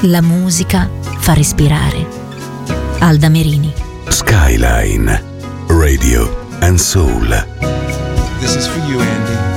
La musica fa respirare. Alda Merini. Skyline Radio and Soul. This is for you, Andy.